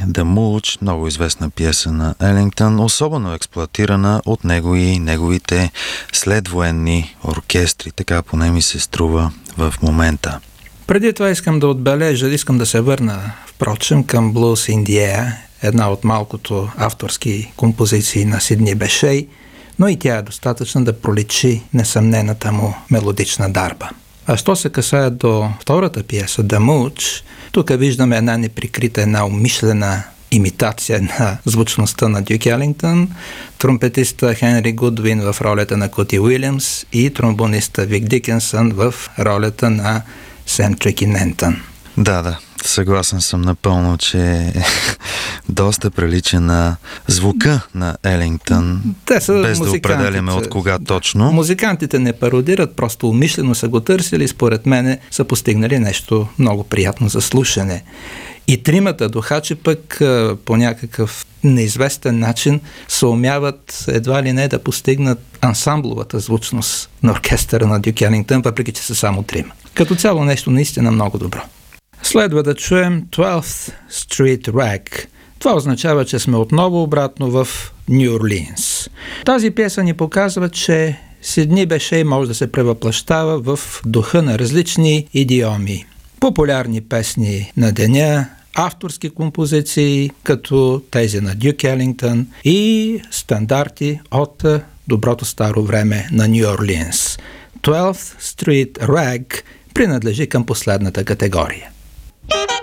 The Mulch, много известна пиеса на Елингтън, особено експлоатирана от него и неговите следвоенни оркестри, така поне ми се струва в момента. Преди това искам да се върна, впрочем, към Blues in the Air, една от малкото авторски композиции на Сидни Бешей, но и тя е достатъчна да проличи несъмнената му мелодична дарба. А що се касае до втората пиеса, The Mulch, тук виждаме една неприкрита, една умишлена имитация на звучността на Дюк Елингтън, тромпетиста Хенри Гудвин в ролята на Кути Уилямс и тромбониста Вик Дикенсън в ролята на Сем Трики Нентън. Да, съгласен съм напълно, че доста прилича на звука на Елингтън, без да определяме от кога точно. Музикантите не пародират, просто умишлено са го търсили и според мене са постигнали нещо много приятно за слушане. И тримата духачи пък по някакъв неизвестен начин се умяват едва ли не да постигнат ансамбловата звучност на оркестъра на Дюк Елингтън, въпреки че са само трима. Като цяло нещо наистина много добро. Следва да чуем 12th Street Rag. Това означава, че сме отново обратно в Ню Орлианс. Тази пиеса ни показва, че Сидни Бешей може да се превъплъщава в духа на различни идиоми. Популярни песни на деня, авторски композиции, като тези на Дюк Елингтън и стандарти от доброто старо време на Ню Орлианс. 12th Street Rag принадлежи към последната категория.